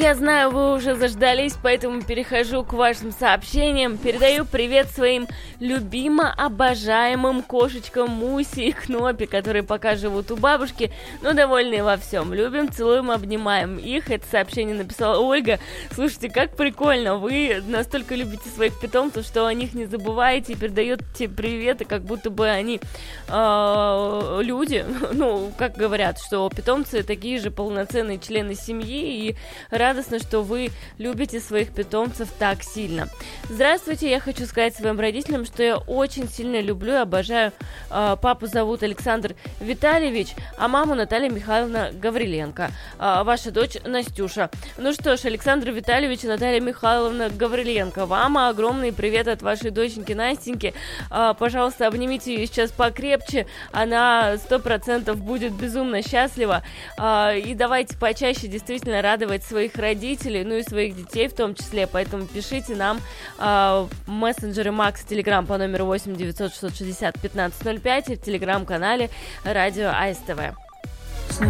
Я знаю, вы уже заждались, поэтому перехожу к вашим сообщениям. Передаю привет своим любимо обожаемым кошечкам Муси и Кнопе, которые пока живут у бабушки, но довольны во всем. Любим, целуем, обнимаем их. Это сообщение написала Ольга. Слушайте, как прикольно. Вы настолько любите своих питомцев, что о них не забываете и передаете приветы, как будто бы они люди. Ну, как говорят, что питомцы такие же полноценные члены семьи, и радостно, что вы любите своих питомцев так сильно. Здравствуйте, я хочу сказать своим родителям, что я очень сильно люблю и обожаю. Папу зовут Александр Витальевич, а маму Наталья Михайловна Гавриленко. Ваша дочь Настюша. Ну что ж, Александр Витальевич и Наталья Михайловна Гавриленко, вам огромный привет от вашей доченьки Настеньки. Пожалуйста, обнимите ее сейчас покрепче, она 100% будет безумно счастлива. И давайте почаще действительно радовать своих родителей, ну и своих детей в том числе, поэтому пишите нам мессенджеры Макс, Телеграм по номеру 8 900 660 1505 и в Телеграм-канале Радио АСТВ.